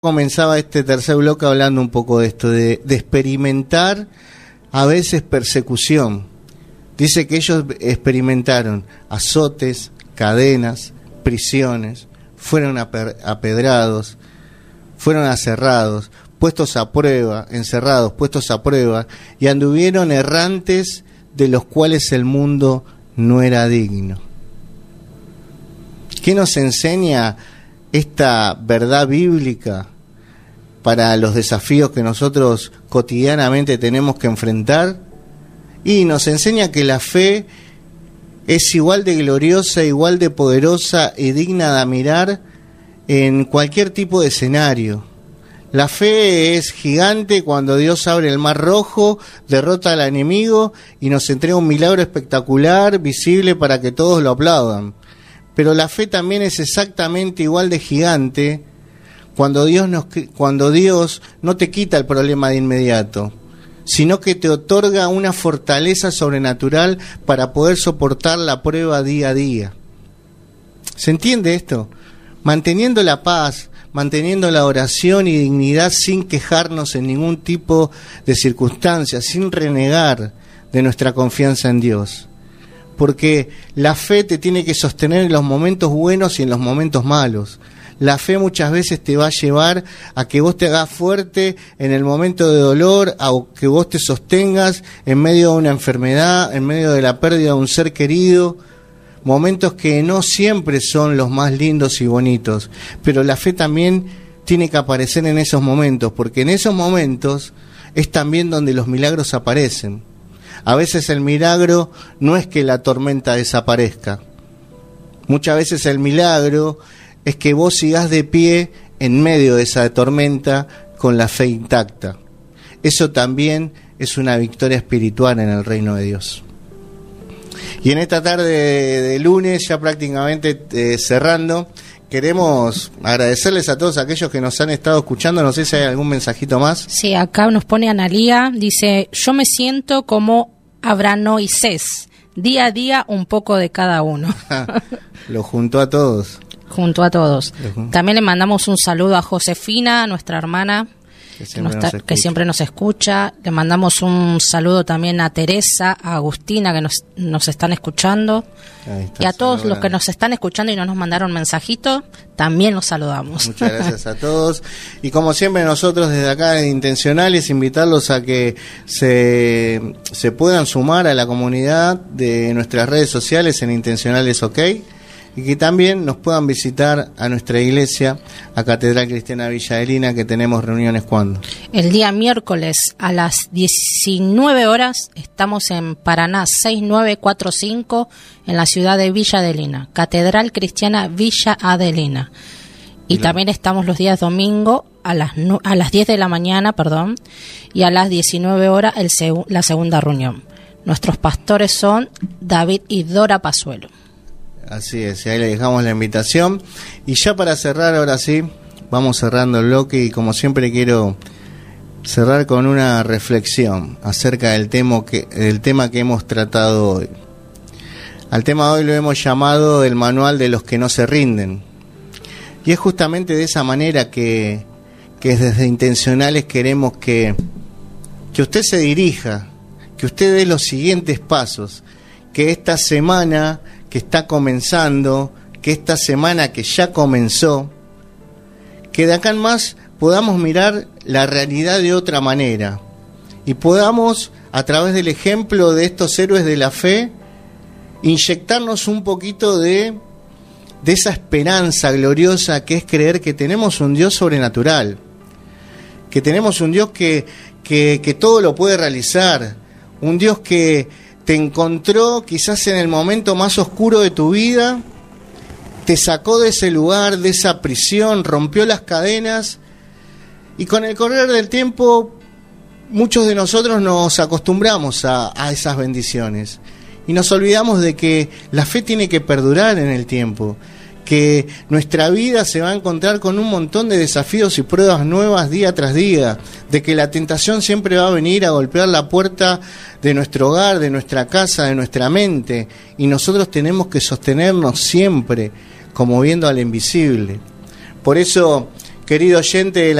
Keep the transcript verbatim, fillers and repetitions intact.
Comenzaba este tercer bloque hablando un poco de esto, de, de experimentar a veces persecución. Dice que ellos experimentaron azotes, cadenas, prisiones, fueron apedrados, fueron aserrados, puestos a prueba, encerrados, puestos a prueba, y anduvieron errantes de los cuales el mundo no era digno. ¿Qué nos enseña esta verdad bíblica para los desafíos que nosotros cotidianamente tenemos que enfrentar? Y nos enseña que la fe es igual de gloriosa, igual de poderosa y digna de admirar en cualquier tipo de escenario. La fe es gigante cuando Dios abre el mar rojo, derrota al enemigo y nos entrega un milagro espectacular, visible para que todos lo aplaudan. Pero la fe también es exactamente igual de gigante cuando Dios nos, cuando Dios no te quita el problema de inmediato, sino que te otorga una fortaleza sobrenatural para poder soportar la prueba día a día. ¿Se entiende esto? Manteniendo la paz, manteniendo la oración y dignidad sin quejarnos en ningún tipo de circunstancia, sin renegar de nuestra confianza en Dios. Porque la fe te tiene que sostener en los momentos buenos y en los momentos malos. La fe muchas veces te va a llevar a que vos te hagas fuerte en el momento de dolor, a que vos te sostengas en medio de una enfermedad, en medio de la pérdida de un ser querido, momentos que no siempre son los más lindos y bonitos, pero la fe también tiene que aparecer en esos momentos, porque en esos momentos es también donde los milagros aparecen. A veces el milagro no es que la tormenta desaparezca. Muchas veces el milagro es que vos sigas de pie en medio de esa tormenta con la fe intacta. Eso también es una victoria espiritual en el reino de Dios. Y en esta tarde de, de lunes, ya prácticamente eh, cerrando, queremos agradecerles a todos aquellos que nos han estado escuchando. No sé si hay algún mensajito más. Sí, acá nos pone Analía, dice: yo me siento como Abranoisés, día a día un poco de cada uno. Lo juntó a todos. Junto a todos. También le mandamos un saludo a Josefina, nuestra hermana, que siempre, que, nos que siempre nos escucha. Le mandamos un saludo también a Teresa, a Agustina, que nos, nos están escuchando. Y a todos los que nos están escuchando y no nos mandaron mensajito, también los saludamos. Muchas gracias a todos. Y como siempre nosotros desde acá de Intencionales, invitarlos a que se, se puedan sumar a la comunidad de nuestras redes sociales en Intencionales OK. Y que también nos puedan visitar a nuestra iglesia, a Catedral Cristiana Villa Adelina, que tenemos reuniones cuando. El día miércoles a las diecinueve horas estamos en Paraná seis nueve cuatro cinco en la ciudad de Villa Adelina, Catedral Cristiana Villa Adelina. Y no. También estamos los días domingo a las a las diez de la mañana, perdón, y a las diecinueve horas el seg- la segunda reunión. Nuestros pastores son David y Dora Pazuelo. Así es, y ahí le dejamos la invitación. Y ya para cerrar, ahora sí, vamos cerrando el bloque y como siempre quiero cerrar con una reflexión acerca del tema que, del tema que hemos tratado hoy. Al tema de hoy lo hemos llamado el manual de los que no se rinden. Y es justamente de esa manera que, que desde Intencionales queremos que, que usted se dirija, que usted dé los siguientes pasos, que esta semana que está comenzando, que esta semana que ya comenzó, que de acá en más podamos mirar la realidad de otra manera y podamos, a través del ejemplo de estos héroes de la fe, inyectarnos un poquito de, de esa esperanza gloriosa que es creer que tenemos un Dios sobrenatural, que tenemos un Dios que, que, que todo lo puede realizar, un Dios que te encontró quizás en el momento más oscuro de tu vida, te sacó de ese lugar, de esa prisión, rompió las cadenas, y con el correr del tiempo muchos de nosotros nos acostumbramos a, a esas bendiciones y nos olvidamos de que la fe tiene que perdurar en el tiempo, que nuestra vida se va a encontrar con un montón de desafíos y pruebas nuevas día tras día, de que la tentación siempre va a venir a golpear la puerta de nuestro hogar, de nuestra casa, de nuestra mente, y nosotros tenemos que sostenernos siempre como viendo al invisible. Por eso querido oyente de la